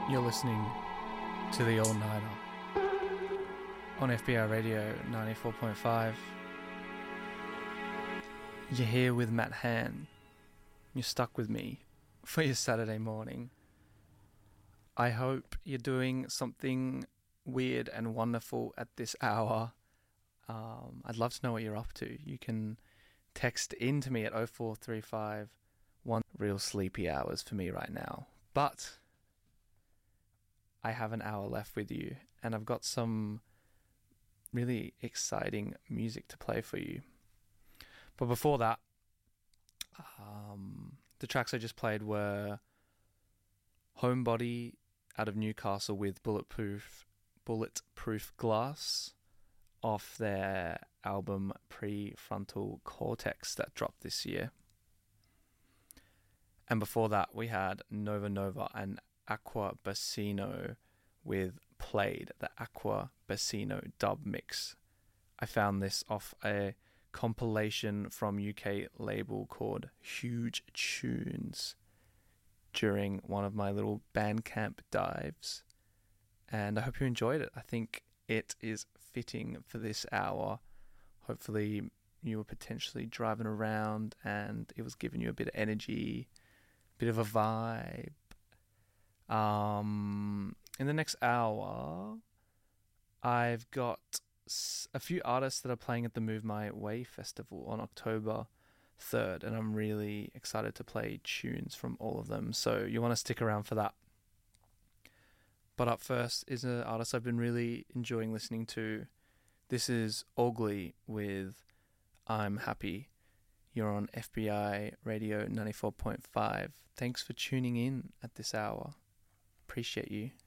You're listening to the All Nighter on FBR Radio 94.5. You're here with Matt Han. You're stuck with me for your Saturday morning. I hope you're doing something weird and wonderful at this hour. I'd love to know what you're up to. You can text in to me at 0435 1. Real sleepy hours for me right now. But I have an hour left with you, and I've got some really exciting music to play for you. But before that, the tracks I just played were Homebody out of Newcastle with Bulletproof Glass off their album Prefrontal Cortex that dropped this year. And before that, we had Nova Nova and Aqua Bassino with Played, the Aqua Bassino dub mix. I found this off a compilation from UK label called Huge Tunes during one of my little Bandcamp dives, and I hope you enjoyed it. I think it is fitting for this hour. Hopefully you were potentially driving around and it was giving you a bit of energy, a bit of a vibe. In the next hour, I've got a few artists that are playing at the Move My Way Festival on October 3rd, and I'm really excited to play tunes from all of them, so you want to stick around for that. But up first is an artist I've been really enjoying listening to. This is Owgli with I'm Happy. You're on FBI Radio 94.5. Thanks for tuning in at this hour. Appreciate you.